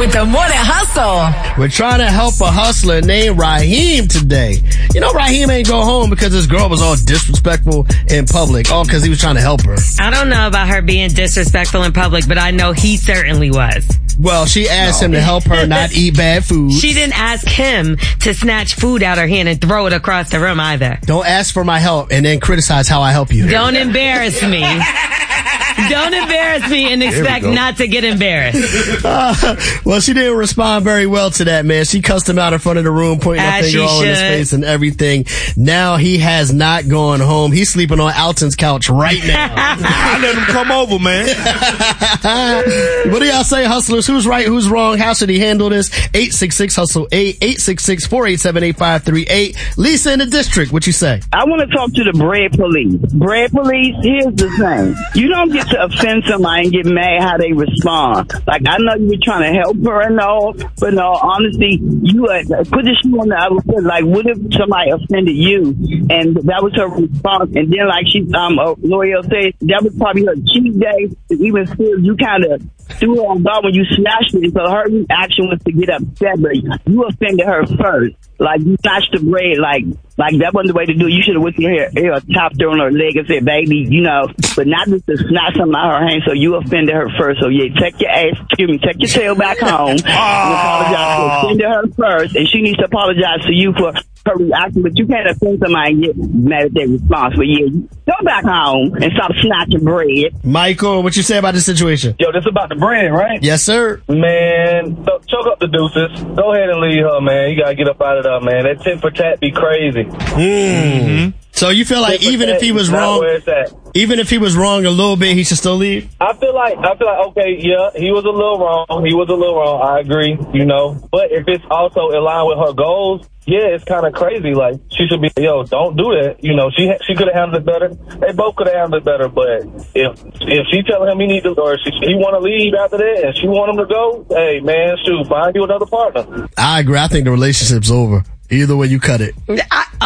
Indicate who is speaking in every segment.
Speaker 1: with the Morning Hustle.
Speaker 2: We're trying to help a hustler named Raheem today. You know, Raheem ain't go home because his girl was all disrespectful in public, all because he was trying to help her.
Speaker 3: I don't know about her being disrespectful in public, but I know he certainly was.
Speaker 2: Well, she asked him to help her not eat bad food.
Speaker 3: She didn't ask him to snatch food out her hand and throw it across the room either.
Speaker 2: Don't ask for my help and then criticize how I help you.
Speaker 3: Don't embarrass me. Don't embarrass me and expect not to get embarrassed.
Speaker 2: Well, she didn't respond very well to that, man. She cussed him out in front of the room, pointing her finger all in his face and everything. Now he has not gone home. He's sleeping on Alton's couch right now.
Speaker 4: I let him come over, man.
Speaker 2: What do y'all say, hustlers? Who's right? Who's wrong? How should he handle this? 866-HUSTLE 866-487-8538. Lisa in the district, what you say?
Speaker 5: I want to talk to the bread police. Bread police, here's the thing. You don't get to offend somebody and get mad how they respond. Like, I know you were trying to help her and all, but no, honestly, you put the shoe on the other foot. Like, what if somebody offended you? And that was her response. And then, like L'Oreal said, that was probably her cheat day. Even still, you kind of threw her on guard when you smashed it. So her reaction was to get upset, but you offended her first. Like, you snatched the bread, like that wasn't the way to do it. You should have went in here, tapped her on her leg and said, baby, but not just to snatch something out of her hand. So you offended her first. So yeah, take your tail back home and apologize for offending her first. And she needs to apologize to you for her reaction, but you can't offend somebody and get mad at their response. But yeah, go back home and stop snatching bread.
Speaker 2: Michael, what you say about this situation?
Speaker 6: Yo, this about the bread, right?
Speaker 2: Yes, sir.
Speaker 6: Man, choke up the deuces. Go ahead and leave her, man. You gotta get up out of there, man. That tit for tat be crazy.
Speaker 2: Mm-hmm. So you feel like even if he was wrong, even if he was wrong a little bit, he should still leave?
Speaker 6: I feel like, okay, yeah, he was a little wrong. I agree, But if it's also in line with her goals, yeah, it's kind of crazy. Like, she should be, don't do that. She could have handled it better. They both could have handled it better. But if she telling him he need to, or he want to leave after that, and she want him to go, hey, man, shoot, find you another partner.
Speaker 2: I agree. I think the relationship's over. Either way you cut it.
Speaker 3: For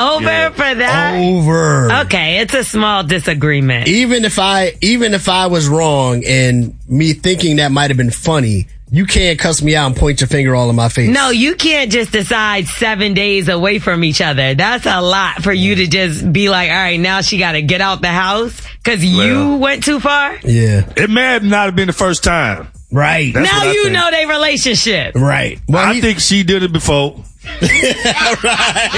Speaker 3: that?
Speaker 2: Over.
Speaker 3: Okay, it's a small disagreement.
Speaker 2: Even if I was wrong and me thinking that might have been funny, you can't cuss me out and point your finger all in my face.
Speaker 3: No, you can't just decide 7 days away from each other. That's a lot for you to just be like, all right, now she got to get out the house because you went too far.
Speaker 2: Yeah.
Speaker 4: It may have not have been the first time.
Speaker 2: Right.
Speaker 3: That's now you know their relationship.
Speaker 2: Right.
Speaker 4: Well, I think she did it before.
Speaker 2: Right.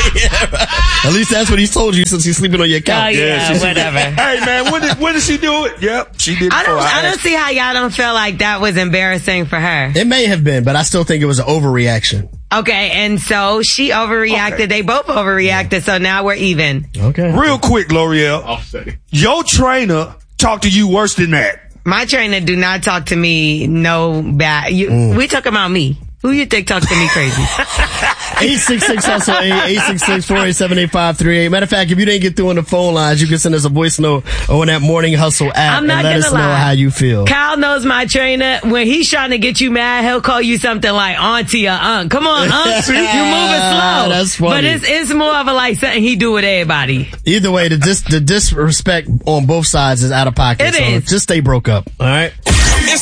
Speaker 2: At least that's what he's told you since he's sleeping on your couch.
Speaker 3: Oh, yeah, whatever.
Speaker 4: Hey, man, when did she do it? Yep, she did it before.
Speaker 3: I don't see how y'all don't feel like that was embarrassing for her.
Speaker 2: It may have been, but I still think it was an overreaction.
Speaker 3: Okay, and so she overreacted. Okay. They both overreacted, so now we're even.
Speaker 2: Okay.
Speaker 4: Real quick, L'Oreal. Your trainer talked to you worse than that.
Speaker 3: My trainer do not talk to me no bad. We talking about me. Who you think talks to me crazy?
Speaker 2: 866-HUSTLE 866-487-8538. Matter of fact, if you didn't get through on the phone lines, you can send us a voice note on that Morning Hustle app and let us know how you feel.
Speaker 3: Kyle knows my trainer. When he's trying to get you mad, he'll call you something like auntie or aunt. Come on, aunt. You moving slow.
Speaker 2: That's funny.
Speaker 3: But it's more of a like something he do with everybody.
Speaker 2: Either way, the disrespect on both sides is out of pocket.
Speaker 3: It is.
Speaker 2: Just stay broke up. All right?